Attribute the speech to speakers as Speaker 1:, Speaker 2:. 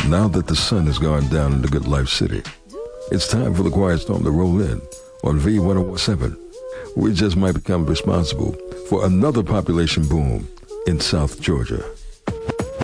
Speaker 1: now that the sun has gone down in the Good Life City. It's time for the Quiet Storm to roll in on V1017. We just might become responsible for another population boom in South Georgia.